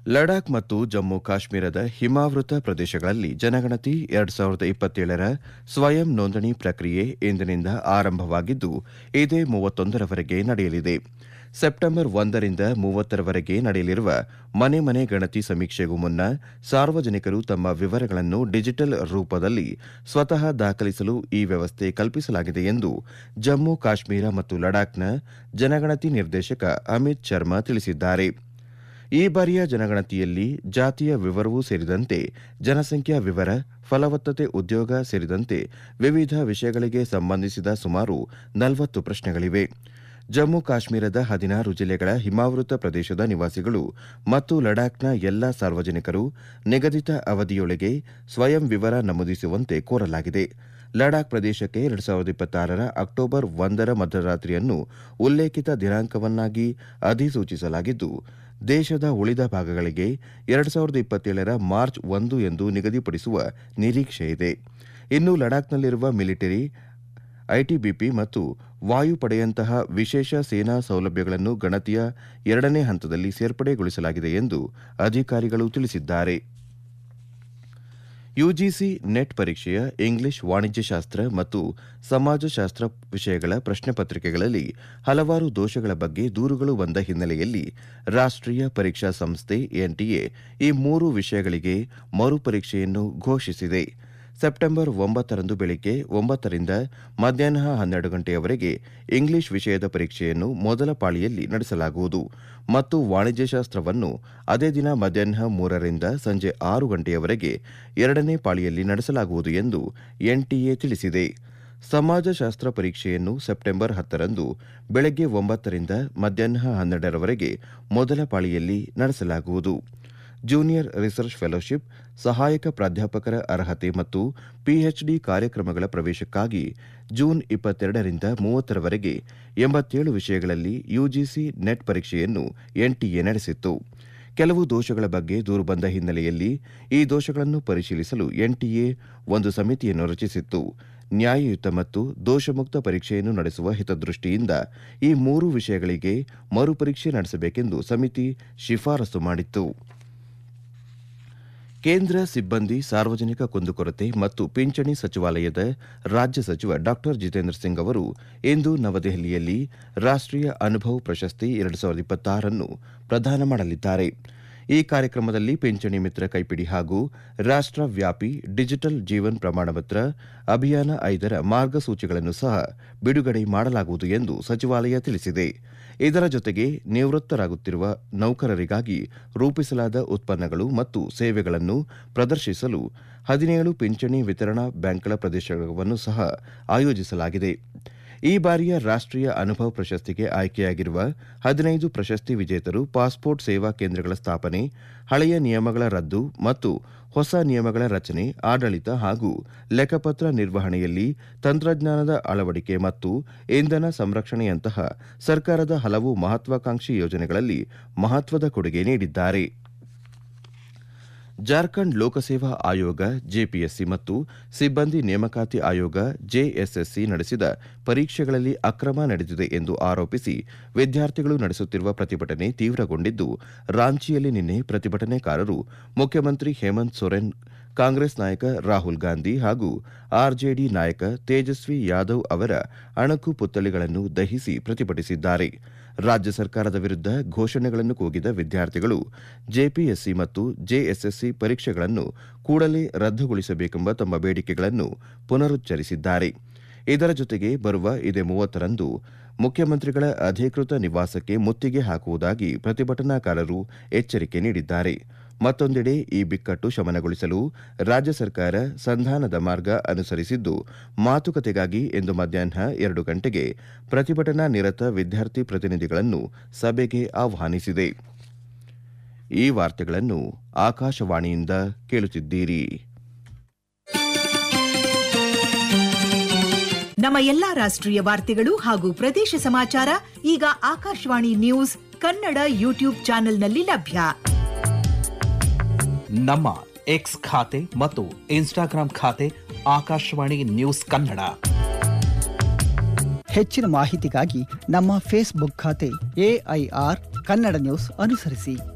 ಲಡಾಖ್ ಮತ್ತು ಜಮ್ಮು ಕಾಶ್ಮೀರದ ಹಿಮಾವೃತ ಪ್ರದೇಶಗಳಲ್ಲಿ ಜನಗಣತಿ 2027ರ ಸ್ವಯಂ ನೋಂದಣಿ ಪ್ರಕ್ರಿಯೆ ಇಂದಿನಿಂದ ಆರಂಭವಾಗಿದ್ದು ಇದೇ 31ರವರೆಗೆ ನಡೆಯಲಿದೆ. ಸೆಪ್ಟೆಂಬರ್ 1ರಿಂದ 30ರವರೆಗೆ ನಡೆಯಲಿರುವ ಮನೆ ಮನೆ ಗಣತಿ ಸಮೀಕ್ಷೆಗೂ ಮುನ್ನ ಸಾರ್ವಜನಿಕರು ತಮ್ಮ ವಿವರಗಳನ್ನು ಡಿಜಿಟಲ್ ರೂಪದಲ್ಲಿ ಸ್ವತಃ ದಾಖಲಿಸಲು ಈ ವ್ಯವಸ್ಥೆ ಕಲ್ಪಿಸಲಾಗಿದೆ ಎಂದು ಜಮ್ಮು ಕಾಶ್ಮೀರ ಮತ್ತು ಲಡಾಖ್ನ ಜನಗಣತಿ ನಿರ್ದೇಶಕ ಅಮಿತ್ ಶರ್ಮಾ ತಿಳಿಸಿದ್ದಾರೆ. ಈ ಬಾರಿಯ ಜನಗಣತಿಯಲ್ಲಿ ಜಾತಿಯ ವಿವರವೂ ಸೇರಿದಂತೆ ಜನಸಂಖ್ಯಾ ವಿವರ, ಫಲವತ್ತತೆ, ಉದ್ಯೋಗ ಸೇರಿದಂತೆ ವಿವಿಧ ವಿಷಯಗಳಿಗೆ ಸಂಬಂಧಿಸಿದ ಸುಮಾರು 40 ಪ್ರಶ್ನೆಗಳಿವೆ. ಜಮ್ಮು ಕಾಶ್ಮೀರದ 16 ಜಿಲ್ಲೆಗಳ ಹಿಮಾವೃತ ಪ್ರದೇಶದ ನಿವಾಸಿಗಳು ಮತ್ತು ಲಡಾಖ್ನ ಎಲ್ಲಾ ಸಾರ್ವಜನಿಕರು ನಿಗದಿತ ಅವಧಿಯೊಳಗೆ ಸ್ವಯಂ ವಿವರ ನಮೂದಿಸುವಂತೆ ಕೋರಲಾಗಿದೆ. ಲಡಾಖ್ ಪ್ರದೇಶಕ್ಕೆ 2026ರ ಅಕ್ಟೋಬರ್ 1ರ ಮಧ್ಯರಾತ್ರಿಯನ್ನು ಉಲ್ಲೇಖಿತ ದಿನಾಂಕವನ್ನಾಗಿ ಅಧಿಸೂಚಿಸಲಾಗಿದ್ದು, ದೇಶದ ಉಳಿದ ಭಾಗಗಳಿಗೆ 2027ರ ಮಾರ್ಚ್ 1 ಎಂದು ನಿಗದಿಪಡಿಸುವ ನಿರೀಕ್ಷೆಯಿದೆ. ಇನ್ನು ಲಡಾಖ್ನಲ್ಲಿರುವ ಮಿಲಿಟರಿ, ಐಟಿಬಿಪಿ ಮತ್ತು ವಾಯುಪಡೆಯಂತಹ ವಿಶೇಷ ಸೇನಾ ಸೌಲಭ್ಯಗಳನ್ನು ಗಣತಿಯ 2ನೇ ಹಂತದಲ್ಲಿ ಸೇರ್ಪಡೆಗೊಳಿಸಲಾಗಿದೆ ಎಂದು ಅಧಿಕಾರಿಗಳು ತಿಳಿಸಿದ್ದಾರೆ. ಯುಜಿಸಿ ನೆಟ್ ಪರೀಕ್ಷೆಯ ಇಂಗ್ಲಿಷ್, ವಾಣಿಜ್ಯಶಾಸ್ತ್ರ ಮತ್ತು ಸಮಾಜಶಾಸ್ತ್ರ ವಿಷಯಗಳ ಪ್ರಶ್ನೆ ಪತ್ರಿಕೆಗಳಲ್ಲಿ ಹಲವಾರು ದೋಷಗಳ ಬಗ್ಗೆ ದೂರುಗಳು ಬಂದ ಹಿನ್ನೆಲೆಯಲ್ಲಿ ರಾಷ್ಟ್ರೀಯ ಪರೀಕ್ಷಾ ಸಂಸ್ಥೆ ಎನ್ಟಿಎ ಈ 3 ವಿಷಯಗಳಿಗೆ ಮರುಪರೀಕ್ಷೆಯನ್ನು ಘೋಷಿಸಿದೆ. ಸೆಪ್ಟೆಂಬರ್ 9ರಂದು ಬೆಳಗ್ಗೆ 9ರಿಂದ ಮಧ್ಯಾಹ್ನ 12 ಗಂಟೆಯವರೆಗೆ ಇಂಗ್ಲಿಷ್ ವಿಷಯದ ಪರೀಕ್ಷೆಯನ್ನು ಮೊದಲ ಪಾಳಿಯಲ್ಲಿ ನಡೆಸಲಾಗುವುದು ಮತ್ತು ವಾಣಿಜ್ಯಶಾಸ್ತ್ರವನ್ನು ಅದೇ ದಿನ ಮಧ್ಯಾಹ್ನ 3ರಿಂದ ಸಂಜೆ 6 ಗಂಟೆಯವರೆಗೆ 2ನೇ ಪಾಳಿಯಲ್ಲಿ ನಡೆಸಲಾಗುವುದು ಎಂದು ಎನ್ಟಿಎ ತಿಳಿಸಿದೆ. ಸಮಾಜಶಾಸ್ತ್ರ ಪರೀಕ್ಷೆಯನ್ನು ಸೆಪ್ಟೆಂಬರ್ 10ರಂದು ಬೆಳಗ್ಗೆ 9ರಿಂದ ಮಧ್ಯಾಹ್ನ 12ರವರೆಗೆ ಮೊದಲ ಪಾಳಿಯಲ್ಲಿ ನಡೆಸಲಾಗುವುದು. ಜೂನಿಯರ್ ರಿಸರ್ಚ್ ಫೆಲೋಶಿಪ್, ಸಹಾಯಕ ಪ್ರಾಧ್ಯಾಪಕರ ಅರ್ಹತೆ ಮತ್ತು ಪಿಎಚ್ಡಿ ಕಾರ್ಯಕ್ರಮಗಳ ಪ್ರವೇಶಕ್ಕಾಗಿ ಜೂನ್ 22ರಿಂದ 30ರವರೆಗೆ 87 ವಿಷಯಗಳಲ್ಲಿ ಯುಜಿಸಿ ನೆಟ್ ಪರೀಕ್ಷೆಯನ್ನು ಎನ್ಟಿಎ ನಡೆಸಿತ್ತು. ಕೆಲವು ದೋಷಗಳ ಬಗ್ಗೆ ದೂರು ಬಂದ ಹಿನ್ನೆಲೆಯಲ್ಲಿ ಈ ದೋಷಗಳನ್ನು ಪರಿಶೀಲಿಸಲು ಎನ್ಟಿಎ ಒಂದು ಸಮಿತಿಯನ್ನು ರಚಿಸಿತ್ತು. ನ್ಯಾಯಯುತ ಮತ್ತು ದೋಷಮುಕ್ತ ಪರೀಕ್ಷೆಯನ್ನು ನಡೆಸುವ ಹಿತದೃಷ್ಟಿಯಿಂದ ಈ 3 ವಿಷಯಗಳಿಗೆ ಮರುಪರೀಕ್ಷೆ ನಡೆಸಬೇಕೆಂದು ಸಮಿತಿ ಶಿಫಾರಸು ಮಾಡಿತ್ತು. ಕೇಂದ್ರ ಸಿಬ್ಬಂದಿ, ಸಾರ್ವಜನಿಕ ಕುಂದುಕೊರತೆ ಮತ್ತು ಪಿಂಚಣಿ ಸಚಿವಾಲಯದ ರಾಜ್ಯ ಸಚಿವ ಡಾ ಜಿತೇಂದ್ರ ಸಿಂಗ್ ಅವರು ಇಂದು ನವದೆಹಲಿಯಲ್ಲಿ ರಾಷ್ಟ್ರೀಯ ಅನುಭವ್ ಪ್ರಶಸ್ತಿ 2026 ಪ್ರದಾನ ಮಾಡಲಿದ್ದಾರೆ. ಈ ಕಾರ್ಯಕ್ರಮದಲ್ಲಿ ಪಿಂಚಣಿ ಮಿತ್ರ ಕೈಪಿಡಿ ಹಾಗೂ ರಾಷ್ಟ್ರವ್ಯಾಪಿ ಡಿಜಿಟಲ್ ಜೀವನ್ ಪ್ರಮಾಣಪತ್ರ ಅಭಿಯಾನ 5ರ ಮಾರ್ಗಸೂಚಿಗಳನ್ನು ಸಹ ಬಿಡುಗಡೆ ಮಾಡಲಾಗುವುದು ಎಂದು ಸಚಿವಾಲಯ ತಿಳಿಸಿದೆ. ಇದರ ಜೊತೆಗೆ ನಿವೃತ್ತರಾಗುತ್ತಿರುವ ನೌಕರರಿಗಾಗಿ ರೂಪಿಸಲಾದ ಉತ್ಪನ್ನಗಳು ಮತ್ತು ಸೇವೆಗಳನ್ನು ಪ್ರದರ್ಶಿಸಲು 17 ಪಿಂಚಣಿ ವಿತರಣಾ ಬ್ಯಾಂಕ್ಗಳ ಪ್ರದರ್ಶನವನ್ನು ಸಹ ಆಯೋಜಿಸಲಾಗಿದೆ. ಈ ಬಾರಿಯ ರಾಷ್ಟ್ರೀಯ ಅನುಭವ್ ಪ್ರಶಸ್ತಿಗೆ ಆಯ್ಕೆಯಾಗಿರುವ 15 ಪ್ರಶಸ್ತಿ ವಿಜೇತರು ಪಾಸ್ಪೋರ್ಟ್ ಸೇವಾ ಕೇಂದ್ರಗಳ ಸ್ಥಾಪನೆ, ಹಳೆಯ ನಿಯಮಗಳ ರದ್ದು ಮತ್ತು ಹೊಸ ನಿಯಮಗಳ ರಚನೆ, ಆಡಳಿತ ಹಾಗೂ ಲೆಕ್ಕಪತ್ರ ನಿರ್ವಹಣೆಯಲ್ಲಿ ತಂತ್ರಜ್ಞಾನದ ಅಳವಡಿಕೆ ಮತ್ತು ಇಂಧನ ಸಂರಕ್ಷಣೆಯಂತಹ ಸರ್ಕಾರದ ಹಲವು ಮಹತ್ವಾಕಾಂಕ್ಷಿ ಯೋಜನೆಗಳಲ್ಲಿ ಮಹತ್ವದ ಕೊಡುಗೆ ನೀಡಿದ್ದಾರೆ. ಜಾರ್ಖಂಡ್ ಲೋಕಸೇವಾ ಆಯೋಗ ಜೆಪಿಎಸ್ಸಿ ಮತ್ತು ಸಿಬ್ಬಂದಿ ನೇಮಕಾತಿ ಆಯೋಗ ಜೆಎಸ್ಎಸ್ಸಿ ನಡೆಸಿದ ಪರೀಕ್ಷೆಗಳಲ್ಲಿ ಅಕ್ರಮ ನಡೆದಿದೆ ಎಂದು ಆರೋಪಿಸಿ ವಿದ್ಯಾರ್ಥಿಗಳು ನಡೆಸುತ್ತಿರುವ ಪ್ರತಿಭಟನೆ ತೀವ್ರಗೊಂಡಿದ್ದು, ರಾಂಚಿಯಲ್ಲಿ ನಿನ್ನೆ ಪ್ರತಿಭಟನೆಕಾರರು ಮುಖ್ಯಮಂತ್ರಿ ಹೇಮಂತ್ ಸೊರೆನ್, ಕಾಂಗ್ರೆಸ್ ನಾಯಕ ರಾಹುಲ್ ಗಾಂಧಿ ಹಾಗೂ ಆರ್ಜೆಡಿ ನಾಯಕ ತೇಜಸ್ವಿ ಯಾದವ್ ಅವರ ಅಣಕು ಪುತ್ಥಳಿಗಳನ್ನು ದಹಿಸಿ ಪ್ರತಿಭಟಿಸಿದ್ದಾರೆ. ರಾಜ್ಯ ಸರ್ಕಾರದ ವಿರುದ್ಧ ಘೋಷಣೆಗಳನ್ನು ಕೂಗಿದ ವಿದ್ಯಾರ್ಥಿಗಳು ಜೆಪಿಎಸ್ಸಿ ಮತ್ತು ಜೆಎಸ್ಎಸ್ಸಿ ಪರೀಕ್ಷೆಗಳನ್ನು ಕೂಡಲೇ ರದ್ದುಗೊಳಿಸಬೇಕೆಂಬ ತಮ್ಮ ಬೇಡಿಕೆಗಳನ್ನು ಪುನರುಚ್ಚರಿಸಿದ್ದಾರೆ. ಇದರ ಜೊತೆಗೆ ಬರುವ ಇದೇ 30ರಂದು ಮುಖ್ಯಮಂತ್ರಿಗಳ ಅಧಿಕೃತ ನಿವಾಸಕ್ಕೆ ಮುತ್ತಿಗೆ ಹಾಕುವುದಾಗಿ ಪ್ರತಿಭಟನಾಕಾರರು ಎಚ್ಚರಿಕೆ ನೀಡಿದ್ದಾರೆ. ಮತ್ತೊಂದೆಡೆ ಈ ಬಿಕ್ಕಟ್ಟು ಶಮನಗೊಳಿಸಲು ರಾಜ್ಯ ಸರ್ಕಾರ ಸಂಧಾನದ ಮಾರ್ಗ ಅನುಸರಿಸಿದ್ದು, ಮಾತುಕತೆಗಾಗಿ ಇಂದು ಮಧ್ಯಾಹ್ನ 2 ಗಂಟೆಗೆ ಪ್ರತಿಭಟನಾ ನಿರತ ವಿದ್ಯಾರ್ಥಿ ಪ್ರತಿನಿಧಿಗಳನ್ನು ಸಭೆಗೆ ಆಹ್ವಾನಿಸಿದೆ. ಈ ವಾರ್ತೆಗಳನ್ನು ಆಕಾಶವಾಣಿಯಿಂದ ಕೇಳುತ್ತಿದ್ದೀರಿ. ನಮ್ಮ ಎಲ್ಲಾ ರಾಷ್ಟ್ರೀಯ ವಾರ್ತೆಗಳು ಹಾಗೂ ಪ್ರದೇಶ ಸಮಾಚಾರ ಈಗ ಆಕಾಶವಾಣಿ ನ್ಯೂಸ್ ಕನ್ನಡ ಯೂಟ್ಯೂಬ್ ಚಾನೆಲ್ನಲ್ಲಿ ಲಭ್ಯ. ನಮ್ಮ ಎಕ್ಸ್ ಖಾತೆ ಮತ್ತು ಇನ್ಸ್ಟಾಗ್ರಾಂ ಖಾತೆ ಆಕಾಶವಾಣಿ ನ್ಯೂಸ್ ಕನ್ನಡ. ಹೆಚ್ಚಿನ ಮಾಹಿತಿಗಾಗಿ ನಮ್ಮ ಫೇಸ್ಬುಕ್ ಖಾತೆ ಎಐಆರ್ ಕನ್ನಡ ನ್ಯೂಸ್ ಅನುಸರಿಸಿ.